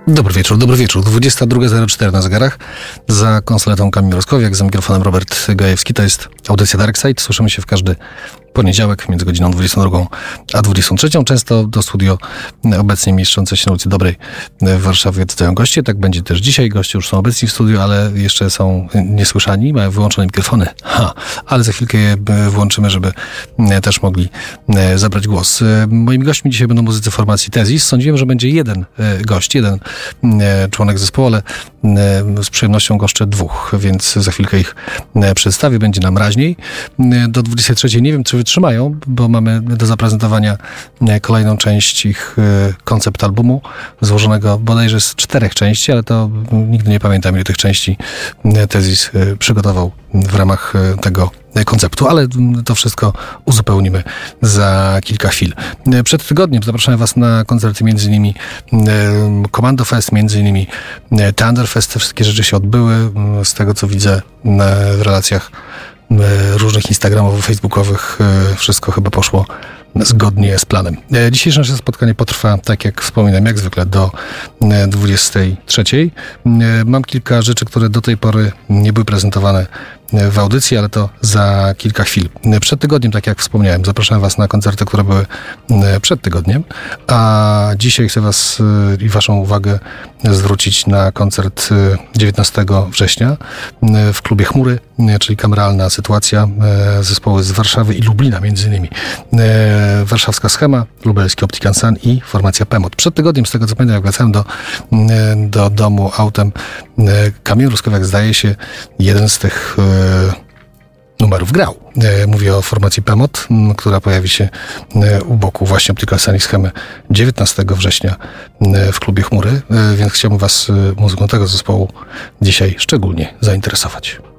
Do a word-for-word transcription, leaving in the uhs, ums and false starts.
Dobry wieczór, dobry wieczór. dwudziesta druga zero cztery na zegarach. Za konsoletą Kamil Roskowiak, za mikrofonem Robert Gajewski. To jest audycja Dark Side. Słyszymy się w każdy poniedziałek między godziną dwudziestą drugą a dwudziestą trzecią. Często do studio obecnie mieszczące się na ulicy Dobrej w Warszawie dodają goście. Tak będzie też dzisiaj. Goście już są obecni w studiu, ale jeszcze są niesłyszani. Mają wyłączone mikrofony. Ha, ale za chwilkę je włączymy, żeby też mogli zabrać głos. Moimi gośćmi dzisiaj będą muzycy formacji Tezis. Sądziłem, że będzie jeden gość, jeden członek zespołu, ale z przyjemnością goszczę dwóch, więc za chwilkę ich przedstawię. Będzie nam raźniej. Do dwudziestej trzeciej nie wiem, czy wytrzymają, bo mamy do zaprezentowania kolejną część ich koncept albumu, złożonego bodajże z czterech części, ale to nigdy nie pamiętam, ile tych części Tezis przygotował w ramach tego konceptu, ale to wszystko uzupełnimy za kilka chwil. Przed tygodniem zapraszamy Was na koncerty między innymi Commando Fest, między innymi Thunder Fest. Te wszystkie rzeczy się odbyły. Z tego, co widzę w relacjach różnych instagramowych, facebookowych, wszystko chyba poszło zgodnie z planem. Dzisiejsze nasze spotkanie potrwa, tak jak wspominam, jak zwykle do dwudziestej trzeciej. Mam kilka rzeczy, które do tej pory nie były prezentowane w audycji, ale to za kilka chwil. Przed tygodniem, tak jak wspomniałem, zapraszam Was na koncerty, które były przed tygodniem, a dzisiaj chcę Was i Waszą uwagę zwrócić na koncert dziewiętnastego września w klubie Chmury, czyli kameralna sytuacja, zespoły z Warszawy i Lublina między innymi. Warszawska Schema, lubelski Optican Sun i formacja Pemot. Przed tygodniem, z tego co pamiętam, jak wracałem do, do domu autem, Kamil Roskowiak, zdaje się, jeden z tych numerów grał. Mówię o formacji Pemot, która pojawi się u boku właśnie Optical Sun i Schemy dziewiętnastego września w klubie Chmury, więc chciałbym Was muzyką tego zespołu dzisiaj szczególnie zainteresować.